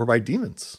or by demons.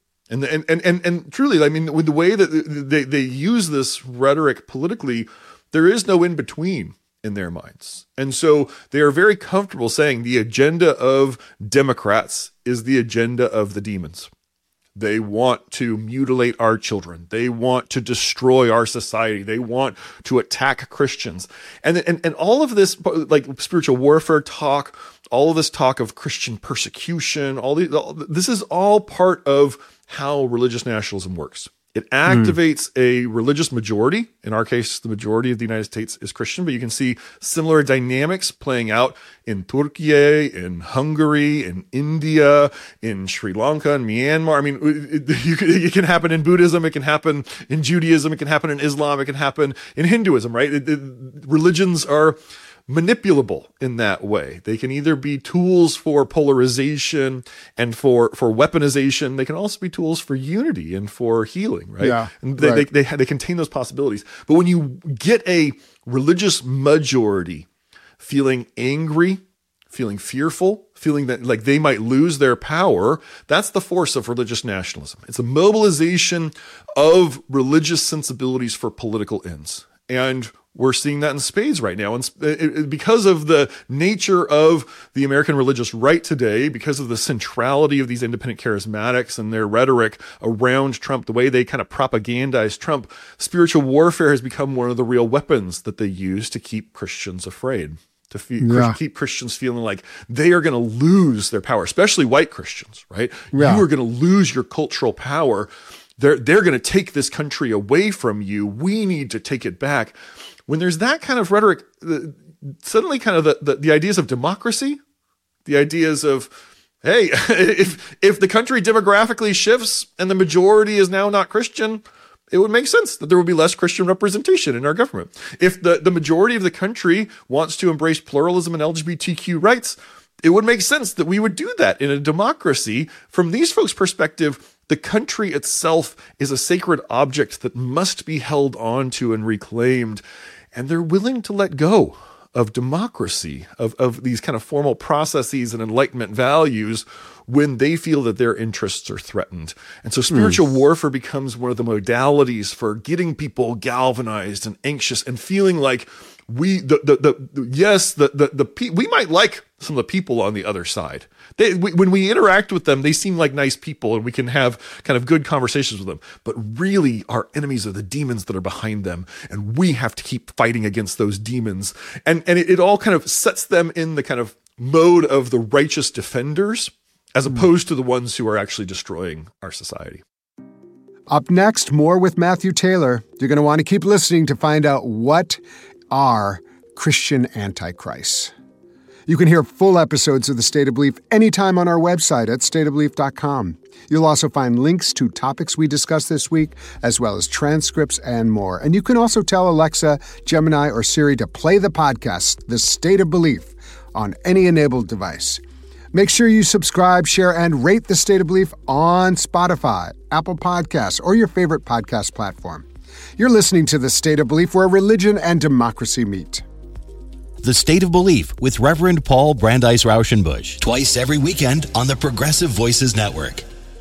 And truly, I mean, with the way that they use this rhetoric politically, there is no in between in their minds. And so they are very comfortable saying the agenda of Democrats is the agenda of the demons. They want to mutilate our children. They want to destroy our society. They want to attack Christians. And all of this, like spiritual warfare talk, all of this talk of Christian persecution, this is all part of how religious nationalism works. It activates a religious majority. In our case, the majority of the United States is Christian, but you can see similar dynamics playing out in Turkey, in Hungary, in India, in Sri Lanka, and Myanmar. I mean, it can happen in Buddhism, it can happen in Judaism, it can happen in Islam, it can happen in Hinduism, right? Religions are manipulable in that way. They can either be tools for polarization and for weaponization. They can also be tools for unity and for healing, right? Yeah, and they contain those possibilities. But when you get a religious majority feeling angry, feeling fearful, feeling that like they might lose their power, that's the force of religious nationalism. It's a mobilization of religious sensibilities for political ends. And we're seeing that in spades right now. And because of the nature of the American religious right today, because of the centrality of these independent charismatics and their rhetoric around Trump, the way they kind of propagandize Trump, spiritual warfare has become one of the real weapons that they use to keep Christians afraid, to keep Christians feeling like they are going to lose their power, especially white Christians, right? Yeah. You are going to lose your cultural power. They're going to take this country away from you. We need to take it back. When there's that kind of rhetoric, suddenly kind of the ideas of democracy, the ideas of, hey, if the country demographically shifts and the majority is now not Christian, it would make sense that there would be less Christian representation in our government. If the majority of the country wants to embrace pluralism and LGBTQ rights, it would make sense that we would do that in a democracy. From these folks' perspective, the country itself is a sacred object that must be held on to and reclaimed. And they're willing to let go of democracy, of these kind of formal processes and Enlightenment values when they feel that their interests are threatened. And so spiritual warfare becomes one of the modalities for getting people galvanized and anxious and feeling like we might like some of the people on the other side. When we interact with them, they seem like nice people and we can have kind of good conversations with them. But really, our enemies are the demons that are behind them. And we have to keep fighting against those demons. And it all kind of sets them in the kind of mode of the righteous defenders, as opposed to the ones who are actually destroying our society. Up next, more with Matthew Taylor. You're going to want to keep listening to find out what are Christian antichrists. You can hear full episodes of The State of Belief anytime on our website at stateofbelief.com. You'll also find links to topics we discussed this week, as well as transcripts and more. And you can also tell Alexa, Gemini, or Siri to play the podcast, The State of Belief, on any enabled device. Make sure you subscribe, share, and rate The State of Belief on Spotify, Apple Podcasts, or your favorite podcast platform. You're listening to The State of Belief, where religion and democracy meet. The State of Belief with Reverend Paul Brandeis Rauschenbusch. Twice every weekend on the Progressive Voices Network.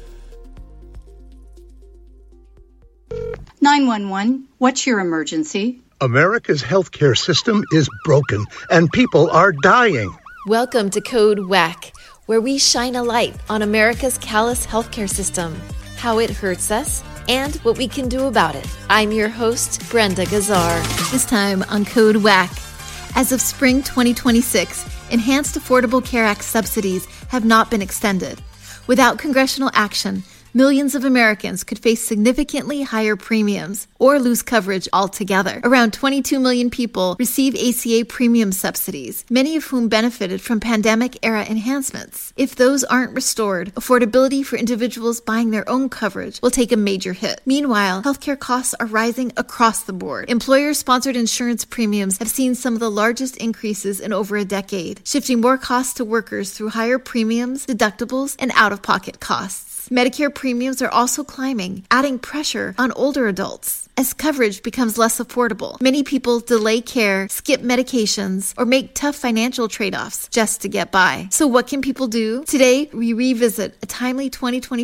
911, what's your emergency? America's healthcare system is broken and people are dying. Welcome to Code WACK, where we shine a light on America's callous healthcare system, how it hurts us, and what we can do about it. I'm your host, Brenda Gazzar. This time on Code WACK. As of spring 2026, Enhanced Affordable Care Act subsidies have not been extended. Without congressional action, millions of Americans could face significantly higher premiums or lose coverage altogether. Around 22 million people receive ACA premium subsidies, many of whom benefited from pandemic-era enhancements. If those aren't restored, affordability for individuals buying their own coverage will take a major hit. Meanwhile, healthcare costs are rising across the board. Employer-sponsored insurance premiums have seen some of the largest increases in over a decade, shifting more costs to workers through higher premiums, deductibles, and out-of-pocket costs. Medicare premiums are also climbing, adding pressure on older adults. As coverage becomes less affordable, many people delay care, skip medications, or make tough financial trade-offs just to get by. So what can people do? Today, we revisit a timely 2020